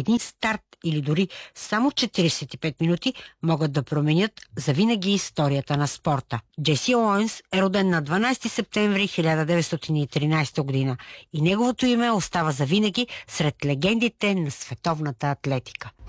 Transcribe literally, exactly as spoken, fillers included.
един старт или дори само четиридесет и пет минути могат да променят завинаги историята на спорта. Джеси Оуънс е роден на дванадесети септември хиляда деветстотин и тринадесета година и неговото име остава завинаги сред легендите на световната атлетика.